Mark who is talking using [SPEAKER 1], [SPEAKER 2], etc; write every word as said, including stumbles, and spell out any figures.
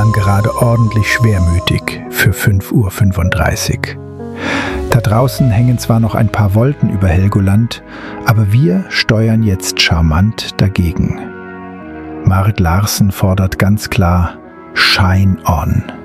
[SPEAKER 1] waren gerade ordentlich schwermütig für fünf Uhr fünfunddreißig. Da draußen hängen zwar noch ein paar Wolken über Helgoland, aber wir steuern jetzt charmant dagegen. Marit Larsen fordert ganz klar: Shine on!